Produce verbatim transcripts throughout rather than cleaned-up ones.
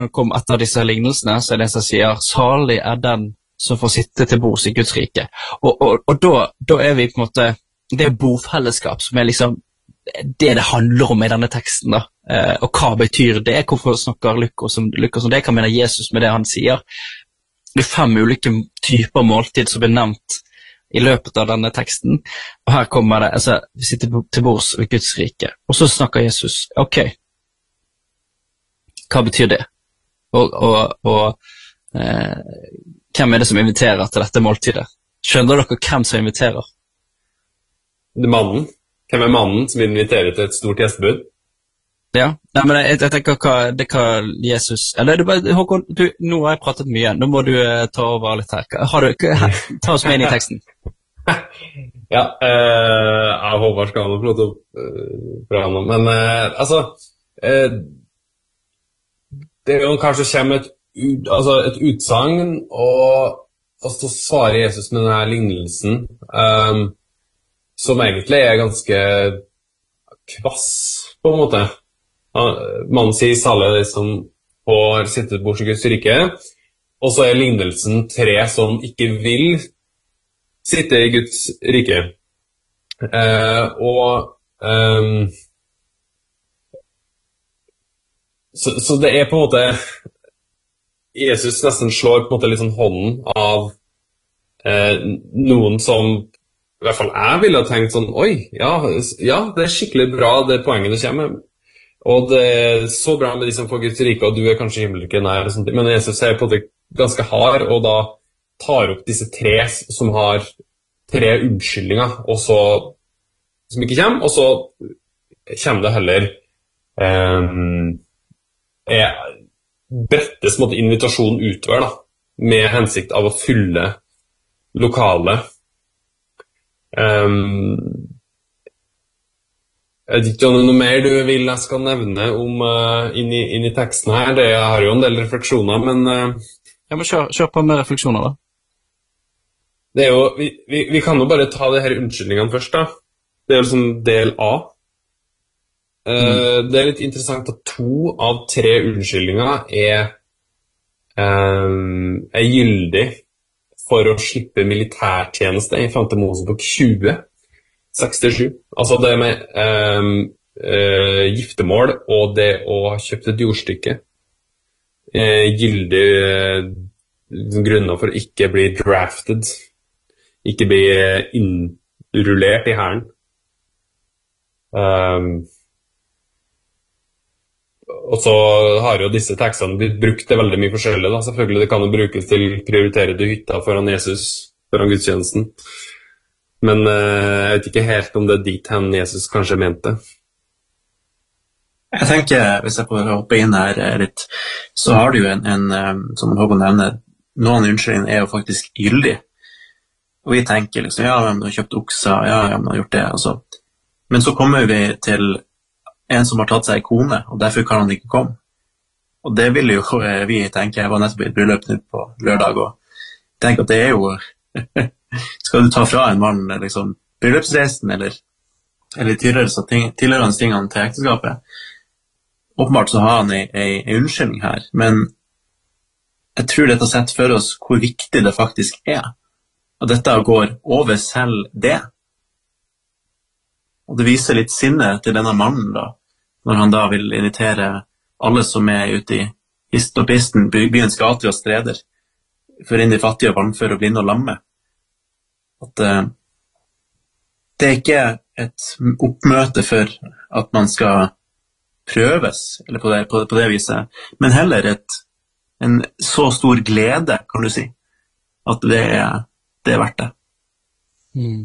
det kom etter disse lignelsene, så er det en som sier, salig er den som får sitte til bords i Guds rike. Og, og, og da, da er vi på en måte, det er bordfellesskap som er liksom det det handler om i denne teksten da. Eh, og hva betyr det? Hvorfor snakker Lukas om, Lukas om det? Hva mener Jesus med det han sier? Det er fem ulike typer måltid som blir nevnt i løpet av denne teksten, og her kommer det, altså, vi sitter til bords ved Guds rike, og så snakker Jesus, ok, hva betyr det? Og, og, og eh, hvem er det som inviterer til dette måltidet? Skjønner dere hvem som inviterer? Det er mannen. Hvem er mannen som inviterer til et stort gjestebud? Ja, nei, men jeg, jeg tenker hva, det hva Jesus, eller det bare, Håkon, du, nå har jeg pratet mye, nå må du uh, ta over litt her. Har du, her, ta oss med inn i teksten. Ja, eh, jeg håper skal han få lov til å uh, prøve noe, men uh, altså, uh, det er jo kanskje kommer et, altså et utsagn, og, og så svarer Jesus med denne lignelsen, um, som egentlig er ganske kvass, på en måte. Mannen sier salig det som får sitte bort i Guds rike, og så er lignelsen tre som ikke vil sitte i Guds rike. Eh, og um, så, så det er på en måte Jesus nesten slår på en måte litt sånn hånden av eh, noen som i hvert fall jeg ville ha tenkt sånn, oi, ja, ja, det er skikkelig bra det poenget du kommer med. Og det er så bra med de som får Guds rike, og du er kanskje himmelriket nær, og sånt. Men Jesus er på det ganske hard, og da tar opp disse tre som har tre unnskyldninger, og så, som ikke kommer, og så kommer det heller um, er, brettes måtte invitasjonen utover, da, med hensikt av å fylle lokalet. Um, Jeg vet ikke om det er noe mer du vil jeg skal nevne om, uh, inn, i, inn i teksten her. Det, jeg har jo en del refleksjoner, men... Uh, ja, men kjør, kjør på med refleksjoner da. Det er jo, vi, vi, vi kan jo bare ta det her unnskyldningene først da. Det er jo liksom del A. Uh, mm. Det er litt interessant at to av tre unnskyldninger er, um, er gyldig for å slippe militærtjeneste i femte Mosebok tjue. sekstisju, altså det med um, uh, giftemål og det å ha kjøpt et jordstykke uh, gyldig uh, grunner for å ikke bli drafted, ikke bli innrullert i hæren. Um, og så har jo disse tekstene blitt brukt til veldig mye forskjellig da. Selvfølgelig det kan jo brukes til prioritere du hytta foran Jesus, foran gudstjenesten. Men uh, jeg vet ikke helt om det er dit han Jesus kanskje mente. Jeg tenker, hvis jeg får hoppe inn her litt, så har du jo en, en som Håkon nevner, noen unnskyldninger er jo faktisk gyldig. Og vi tenker liksom, ja, men du har kjøpt okser, ja, ja, man har gjort det, altså. Men så kommer vi til en som har tatt seg en kone, og derfor kan han ikke komme. Og det vil jo vi tenke, jeg var nettopp i et bryllup nå på lørdag, og tenker at det er jo... Skal du ta fra en mann liksom, bryllupsreisen eller, eller tilhørende tingene til ekteskapet? Åpenbart så har han en, en unnskyldning her, men jeg tror dette setter for oss hvor viktig det faktisk er. Og dette går over selv det. Og det viser litt sinne til denne mannen da, når han da vil invitere alle som er ute i hist og pisten, byens gater og streder, for inn de fattige og vannføre og blinde og lamme. At uh, det er ikke et oppmøte for at man skal prøves, eller på det, på, på det viset, men heller et, en så stor glede, kan du si, at det er, det er verdt det. Mm.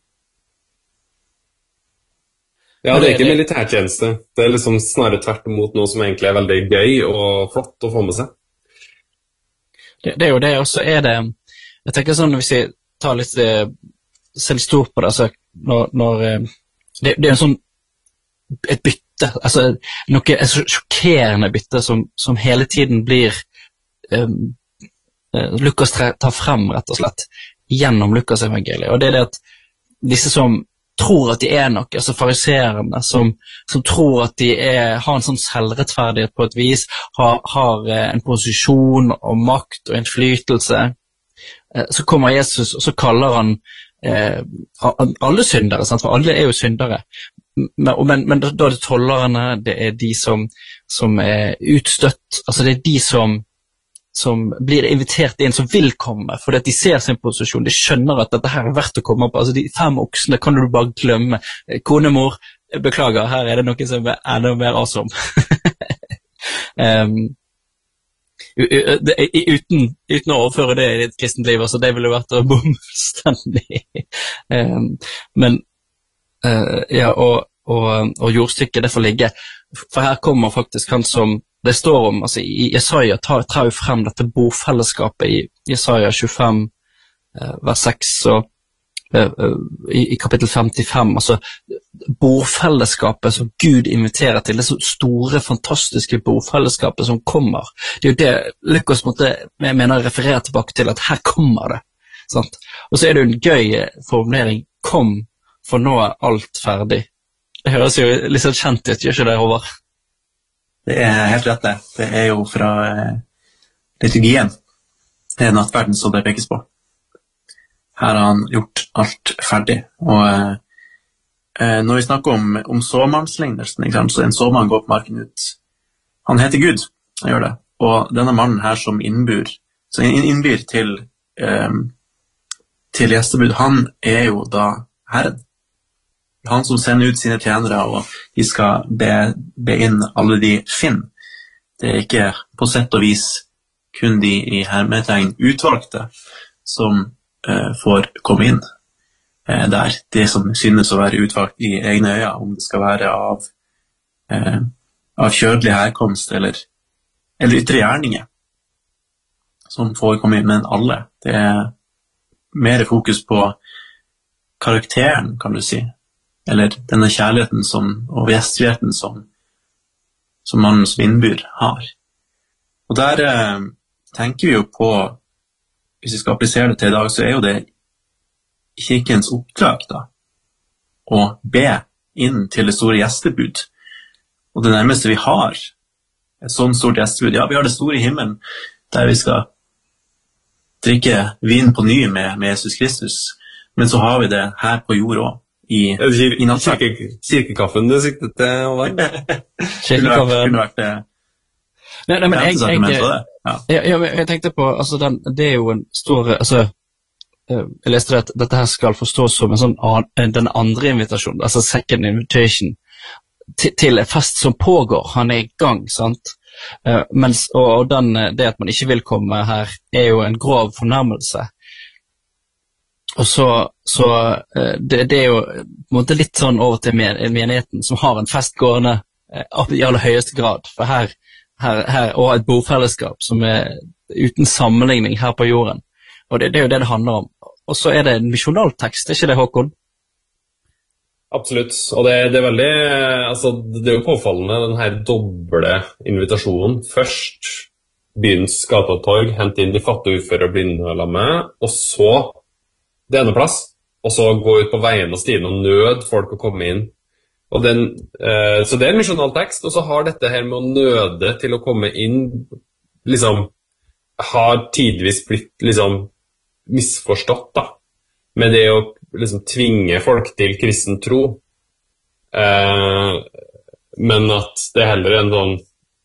Ja, det er ikke militærtjeneste. Det er liksom snarere tvert imot noe som egentlig er veldig gøy og flott å få med seg. Det, det er jo det, og så er det, jeg tenker sånn, hvis jeg ta litt, se litt stort på det, altså, når, når det, det er en sånn, et bytte, altså, noe et sjokkerende bytte som, som hele tiden blir um, Lukas tar frem, rett og slett, gjennom Lukas evangeliet, og det er det at disse som tror at de er noe, altså fariserene, som, som tror at de er, har en sånn selvrettferdighet på et vis, har, har en posisjon og makt og innflytelse. Så kommer Jesus, og så kaller han eh, alle syndere, sant? For alle er jo syndere. Men, men, men da er det tollerne, det er de som, som er utstøtt, altså det er de som som blir invitert inn, som vil komme, fordi at de ser sin posisjon, de skjønner at dette her er verdt å komme på, altså de fem oksene kan du bare glemme. Konemor, beklager, her er det noe som er enda mer awesome. um, uten, uten å overføre det i ditt kristent liv, altså det ville vært å bomme fullstendig. um, men, uh, ja, og, og, og jordstykket, det får ligge, for her kommer faktisk han som det står om, altså i Jesaja tar, tar jo frem dette bofellesskapet i Jesaja tjuefem, eh, vers seks, og eh, i, i kapittel femtifem, altså bofellesskapet som Gud inviterer til, det så store, fantastiske bofellesskapet som kommer. Det er jo det Lukas måtte, jeg mener, referere tilbake til, at her kommer det, sant? Og så er det jo en gøy formulering, kom, for nå er alt ferdig. Det høres jo litt sånn kjent ut, gjør ikke det, Håvard? Det er helt rett det. Det er jo fra eh, liturgien. Det er nattverden som det pekes på. Her har han gjort alt ferdig. Og eh, når vi snakker om, om såmannslignelsen, så en såmann går på marken ut. Han heter Gud, han gjør det. Og denne mannen her som innbyr, så innbyr til, eh, til gjestebud, han er jo da Herren. Han som sender ut sine tjenere, og de skal be, be inn alle de finner. Det er ikke på sett og vis kun de i hermetegn utvalgte som eh, får komme inn eh, der. Det som synes å være utvalgt i egne øyne, om det skal være av, eh, av kjødelig herkomst eller, eller ytre gjerninger, som får komme inn, men alle. Det er mer fokus på karakteren, kan du si. Eller denne kjærligheten som, og gjestfriheten som, som mannens innbyr har. Og der eh, tenker vi jo på, hvis vi skal applisere det til i dag, så er jo det kirkens oppdrag da, å be inn til det store gjestebud. Og det nærmeste vi har et sånt stort gjestebud, ja, vi har det store i himmelen, der vi skal drikke vin på ny med, med Jesus Kristus, men så har vi det her på jord også. I, i kirke, kirkekaffen du siktet til å være? Kirkekaffen kunne vært det. Nei, nei, men jeg, jeg, jeg, ja. jeg, jeg tenkte på, altså den, det er jo en stor, altså jeg leste det at dette her skal forstås som en sånn den andre invitasjonen, altså second invitation til, til en fest som pågår, han er i gang, sant? Uh, mens, og, og den, det at man ikke vil komme her er jo en grov fornærmelse. Og så, så det, det er jo på en måte litt sånn over til menigheten som har en fest gående i aller høyeste grad, for her, her, her og et bofellesskap som er uten sammenligning her på jorden. Og det, det er jo det det handler om. Og så er det en misjonaltekst, er ikke det, Håkon? Absolutt, og det, det er veldig, altså det er jo påfallende den her doble invitasjonen. Først byens gata og torg, hente inn de fattige uføre og blinde og lamme, og så det ene plass, og så gå ut på veien og stien og nød folk å komme inn. Og den, eh, så det er en misjonal tekst, og så har dette her med å nøde til å komme inn, liksom, har tidvis blitt liksom misforstått da, med det å liksom tvinge folk til kristen tro. Eh, men at det heller er en sånn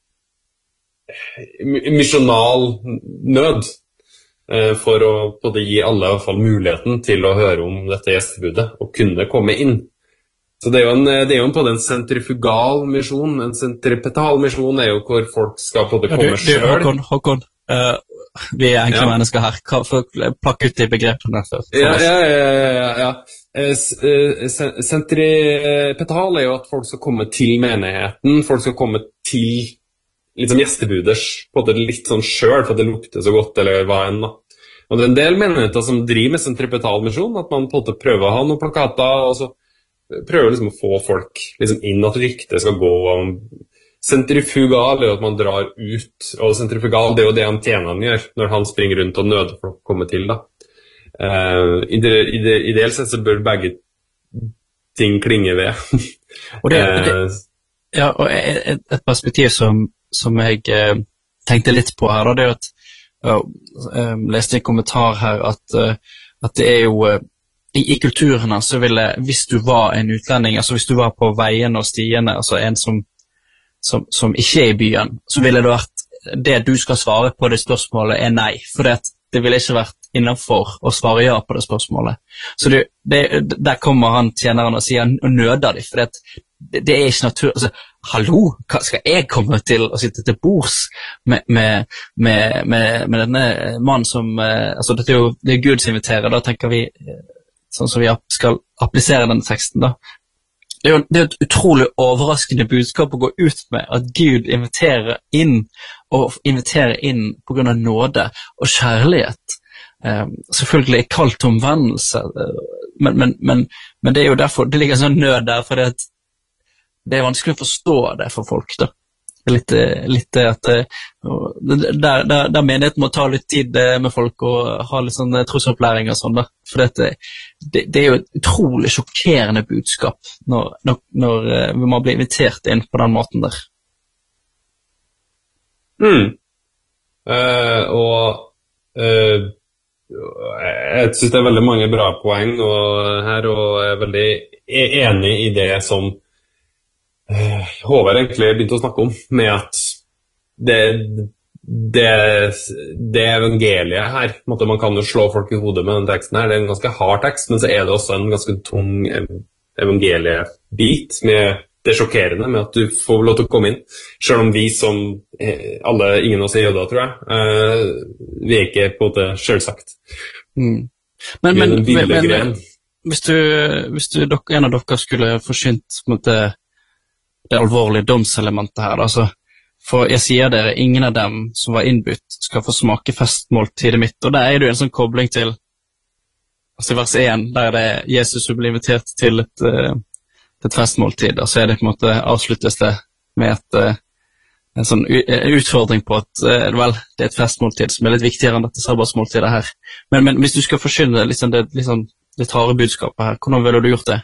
misjonal nød, for å både gi alle i hvert fall muligheten til å høre om dette gjestebudet og kunne komme inn. Så det er jo en, det er jo en på den sentrifugal misjon. En sentripetal misjon er jo hvor folk skal både komme ja, du, du, selv. Håkon, Håkon uh, vi er enkle ja. mennesker her. Hva, for, plakk ut de begrepene først. Ja, ja, ja, ja, ja. Sentripetal er jo at folk skal komme til menigheten, folk skal komme til liksom gjestebuders på det litt sånn selv, for det lukter så godt, eller hva enn da. Og det er en del menigheter som driver med sentripetal misjon, at man på en måte prøver å ha noen plakater, og så prøver liksom å få folk liksom inn at ryktet skal gå. Sentrifugal er jo at man drar ut, og sentrifugal det er jo det han tjeneren gjør, når han springer rundt og nøder for å komme til da. Uh, ide, ide, ideelt sett så bør begge ting klinger ved. Og det, det, ja, og et, et perspektiv som, som jeg eh, tenkte litt på her, da, det er jo at jeg uh, leste en kommentar her at, uh, at det er jo uh, i, i kulturene så ville, hvis du var en utlending, altså hvis du var på veiene og stiene, altså en som, som, som ikke er i byen, så ville det vært det du skal svare på det spørsmålet er nei, for det, det ville ikke vært innenfor å svare ja på det spørsmålet. Så det, det, der kommer han tjeneren og sier og nøder de, for det, det, det er ikke natur, altså hallo, hva skal jeg komme til å sitte til bords med, med, med, med, med denne mannen som, altså dette er jo det er Gud som inviterer, da tenker vi, sånn som vi skal applisere denne teksten da. Det er jo det er et utrolig overraskende budskap å gå ut med, at Gud inviterer inn, og inviterer inn på grunn av nåde og kjærlighet. Um, selvfølgelig kalt til omvendelse, men, men, men, men det er jo derfor, det ligger en sånn nød der, for det at det er vanskelig å forstå det for folk da. Litt, litt at der, der, der menigheten må ta litt tid med folk og ha litt sånn trosopplæring og sånn da. For det, det, det er jo et utrolig sjokkerende budskap når, når, når man blir invitert inn på den måten der. Mm. Uh, og uh, jeg synes det er veldig mange bra poeng og her, og jeg er veldig enig i det som Håvard egentlig begynte å snakke om, med at det, det, det evangeliet her, man kan jo slå folk i hodet med den teksten her, det er en ganske hard tekst, men så er det også en ganske tung evangeliebit med det sjokkerende med at du får lov til å komme inn, selv om vi som alle, ingen av oss er jøder, tror jeg, vi er ikke på det selvsagt. Mm. Men, men, men, men hvis du, hvis du en av dere skulle forsynt mot det det alvorlige domselementet her, altså, for jeg sier dere, ingen av dem som var innbytt skal få smake festmåltidet mitt, og der er det jo en sånn kobling til, altså i vers én, der det er Jesus som blir invitert til et, et festmåltid, og så er det på en måte, avsluttes det med et, en sånn utfordring på at, vel, det er et festmåltid som er litt viktigere enn dette sabbatsmåltidet her. Men, men hvis du skal forsyne liksom det, liksom, det harde budskapet her, hvordan ville du gjort det?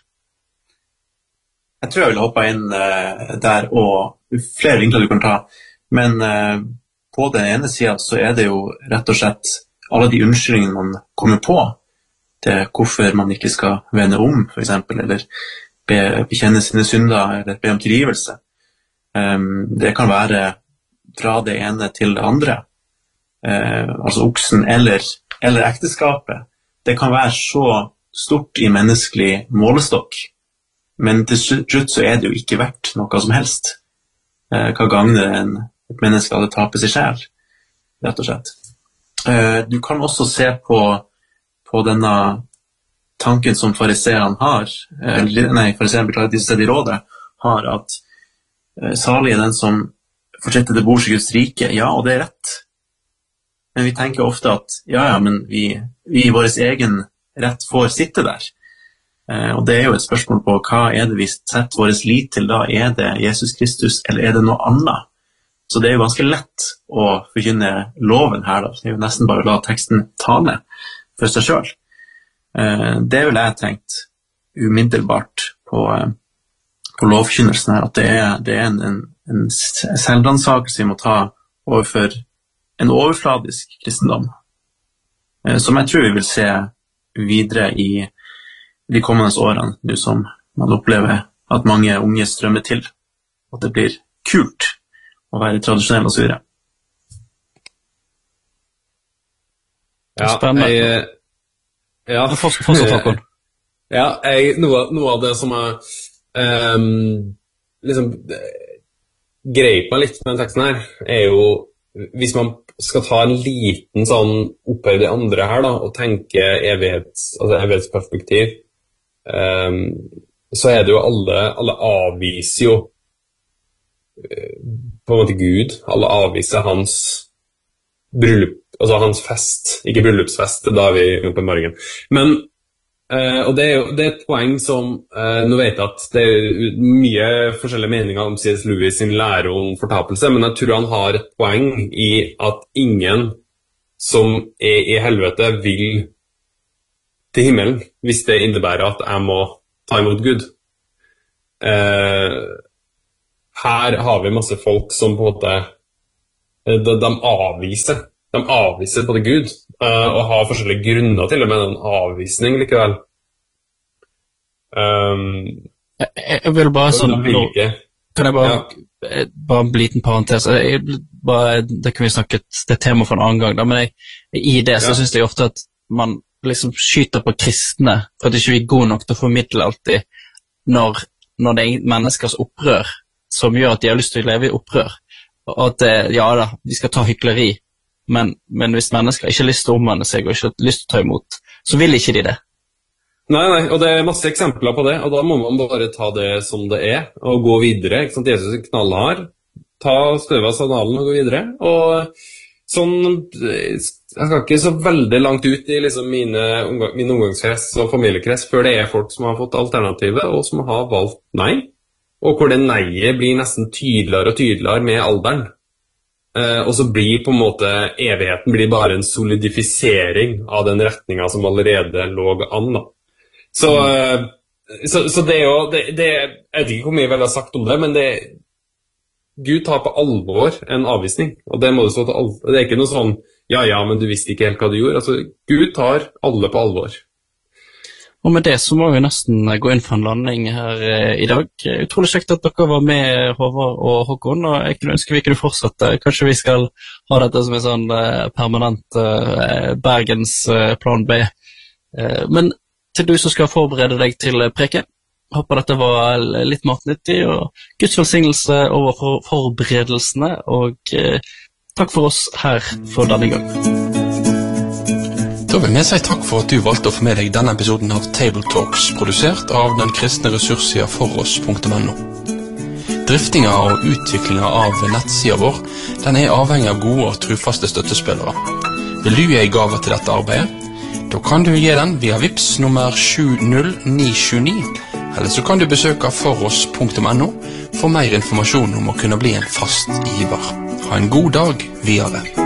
Jeg tror jeg vil hoppe inn uh, der, og flere vinkler du kan ta. Men uh, på den ene siden så er det jo rett og slett alle de unnskyldningene man kommer på til hvorfor man ikke skal vende om, for eksempel, eller be, bekjenne sine synder, eller be om tilgivelse. Um, det kan være fra det ene til det andre. Uh, altså oksen eller, eller ekteskapet. Det kan være så stort i menneskelig målestokk. Men til slutt så er det jo ikke verdt noe som helst. Eh, hva gagner en, et menneske hadde tapet seg selv, rett og slett. Eh, du kan også se på, på denne tanken som fariseerne har, eller, nei, fariseerne beklager de som sitter i rådet, har at eh, salig er den som fortsetter til bords i Guds rike. Ja, og det er rett. Men vi tenker ofte at, ja, ja, men vi, vi i vår egen rett får sitte der. Uh, og det er jo et spørsmål på hva er det vi setter vår lit til da, er det Jesus Kristus eller er det noe annet? Så det er jo ganske lett å forkynne loven her da, det er jo nesten bare å la teksten tale for seg selv. Uh, det vil jeg tenkt umiddelbart på, uh, på lovforkynnelsen her, at det er, det er en, en, en selvransakelse vi må ta overfor en overfladisk kristendom, uh, som jeg tror vi vil se videre i de kommende årene, nu som man opplever at mange unge strømmer til, og det blir kult å være tradisjonell og så videre. Ja, jeg, ja, fortsatt, ja, jeg, noe, noe av det som er um, liksom grep meg litt med den teksten her, er jo hvis man skal ta en liten sånn opphøy det andre her da, og tenke evighets, altså evighetsperspektiv, Um, så er det jo alle, alle avviser jo uh, på en måte Gud, alle avviser hans bryllup, altså hans fest, ikke bryllupsfest, da er vi oppe i morgen. Men, uh, og det er jo det er et poeng som, uh, nå vet jeg at det er mye forskjellige meninger om C S Lewis sin lære om fortapelse, men jeg tror han har et poeng i at ingen som er i helvete vil til himmelen, hvis det innebærer at jeg må ta imot Gud. eh, her har vi masse folk som på en måte de, de avviser de avviser både Gud eh, og har forskjellige grunner til det, men en avvisning likevel. Um, jeg, jeg vil bare sånn ikke, kan jeg bare, ja. bare en liten parentes jeg, bare, det kan vi snakke det er tema for en annen gang da, men jeg, i det så ja. Synes jeg ofte at man liksom skyter på kristne for at ikke vi er gode nok til å formidle alltid når, når det er menneskers opprør som gjør at de har lyst til å leve i opprør og at ja da, de skal ta hykleri men, men hvis mennesker ikke har lyst til å omvende seg og ikke har lyst til å ta imot så vil ikke de det. Nei, nei, og det er masse eksempler på det, og da må man bare ta det som det er, og gå videre, ikke sant, Jesus er knallhard, ta støv av sandalen og gå videre, og sånn, jeg skal ikke så veldig langt ut i liksom mine, min omgangskrets og familiekrets, før det er folk som har fått alternativet, og som har valgt nei, og hvor det neiet blir nesten tydeligere og tydeligere med alderen, eh, og så blir på en måte, evigheten blir bare en solidifisering av den retningen som allerede lå an da. Så, så, så det er jo, det, det, jeg vet ikke hvor mye jeg vel har sagt om det, men det, Gud tar på alvor en avvisning, og det må du stå til alvor. Det er ikke noe sånn, ja, ja, men du visste ikke helt hva du gjorde. Altså, Gud tar alle på alvor. Og med det så må vi nesten gå inn for en landing her eh, i dag. Utrolig kjekt at dere var med, Håvard og Håkon, og jeg kunne ønske vi kunne fortsette. Kanskje vi skal ha dette som en sånn eh, permanent eh, Bergens eh, plan B. Eh, men til du som skal forberede deg til preken. Håper dette var litt matnyttig, og Guds velsignelse over for forberedelsene, og eh, takk for oss her for denne gang. Da vil vi si takk for at du valgte å få med deg denne episoden av Table Talks, produsert av den kristne ressurssida foross punktum no. Driftinga og utviklinga av nettsida vår, den er avhengig av gode og trufaste støttespillere. Vil du gi en gave til dette arbeidet? Da kan du gi den via Vips nummer sju null ni sju ni, eller så kan du besøke foross punktum no for mer informasjon om å kunne bli en fast giver. Ha en god dag videre.